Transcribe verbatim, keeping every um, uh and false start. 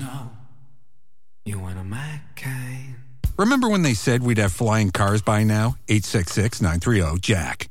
know you one of my kind. Remember when they said we'd have flying cars by now? eight six six, nine three zero, J A C K.